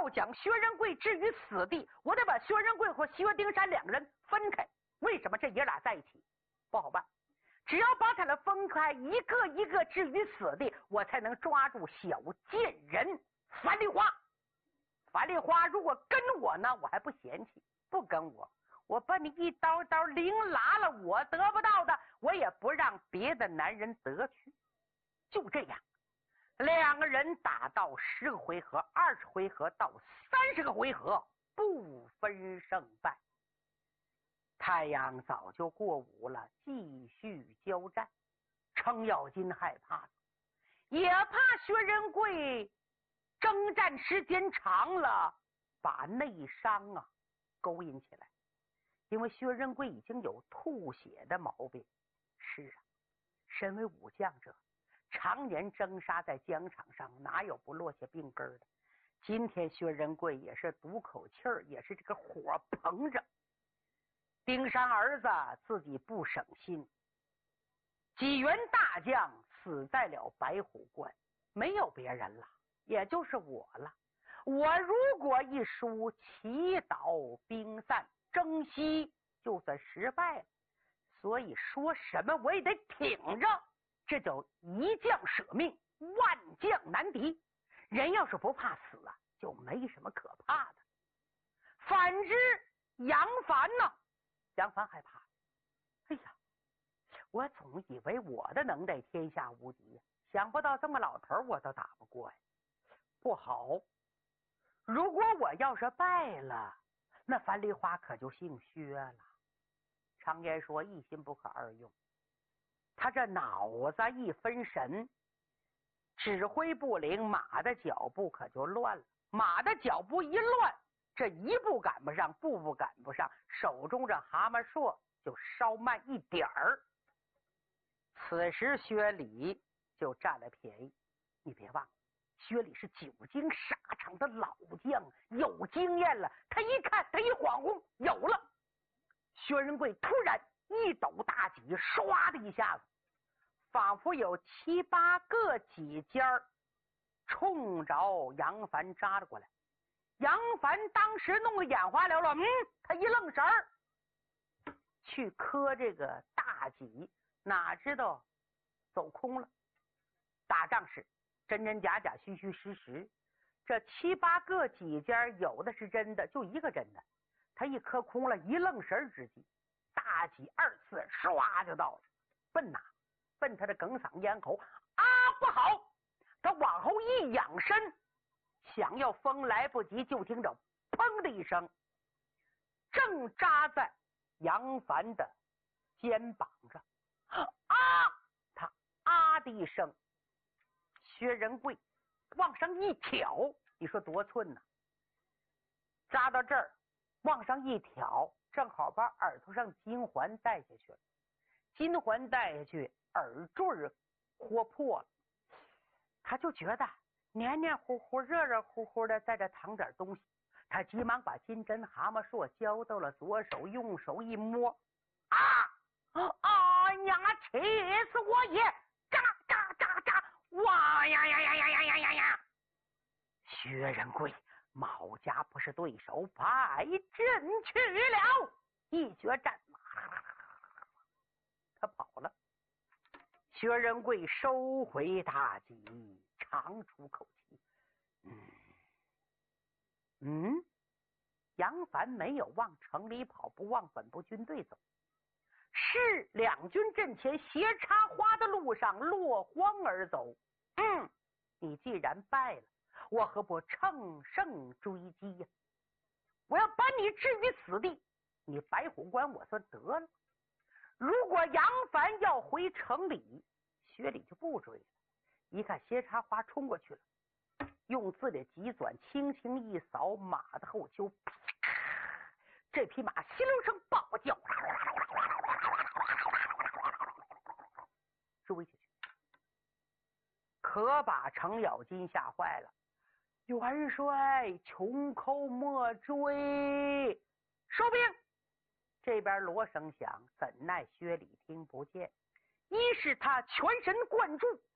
要将薛仁贵置于死地，我得把薛仁贵和薛丁山两个人分开。为什么这爷俩在一起？不好办，只要把他们分开，一个一个置于死地，我才能抓住小贱人樊梨花。樊梨花如果跟我呢，我还不嫌弃；不跟我把你一刀刀凌拉了，我得不到的，我也不让别的男人得去。就这样，两个人打到10个回合，20回合到30个回合，不分胜败。太阳早就过午了，继续交战。程咬金害怕了，也怕薛仁贵征战时间长了，把内伤勾引起来。因为薛仁贵已经有吐血的毛病。是啊，身为武将者，常年征杀在疆场上，哪有不落下病根的？今天薛仁贵也是赌口气儿，也是这个火膨着。丁山儿子自己不省心，几员大将死在了白虎关，没有别人了，也就是我了。我如果一输，祈祷兵散，征西就算失败了。所以说什么我也得挺着，这叫一将舍命，万将难敌。人要是不怕死就没什么可怕的。反之杨凡呢，杨凡害怕。哎呀，我总以为我的能耐天下无敌呀，想不到这么老头我都打不过呀。不好，如果我要是败了，那樊梨花可就姓薛了。常言说一心不可二用，他这脑子一分神，指挥不灵，马的脚步可就乱了。马的脚步一乱，这一步赶不上，步赶不上，手中这蛤蟆槊就稍慢一点儿。此时薛礼就占了便宜。你别忘了，薛礼是久经沙场的老将，有经验了。他一看，他一恍惚，有了。薛仁贵突然一抖大戟，唰的一下子，仿佛有7、8个戟尖冲着杨凡扎了过来。杨凡当时弄个眼花缭乱，他一愣神儿去磕这个大戟，哪知道走空了。打仗是真真假假，虚虚实实，这7、8个戟尖有的是真的，就一个真的。他一磕空了，一愣神之际，大戟2次唰就到了，奔哪？奔他的哽嗓咽喉啊！不好！他往后一仰身，想要风来不及，就听着砰的一声，正扎在杨凡的肩膀上。他啊的一声，薛仁贵往上一挑，你说多寸呢？扎到这儿往上一挑，正好把耳朵上金环带下去了。金环带下去，耳坠豁破了。他就觉得黏黏糊糊、热热乎乎的，在这藏点东西。他急忙把金针蛤蟆槊交到了左手，用手一摸，娘啊，气死我也！嘎嘎嘎嘎！哇呀呀呀呀呀呀呀呀！薛仁贵毛家不是对手，败阵去了。一决战，他跑了。薛仁贵收回大戟，长出口气。杨凡没有往城里跑，不往本部军队走，是两军阵前斜插花的路上落荒而走。你既然败了，我何不乘胜追击呀？我要把你置于死地，你白虎关我算得了。如果杨凡要回城里，薛礼就不追了。一看斜插花冲过去了，用自己的戟转轻轻一扫马的后丘，这匹马稀溜声暴叫，追下去。可把程咬金吓坏了。元帅，穷寇莫追！收兵！这边锣声响，怎奈薛礼听不见。一是他全神贯注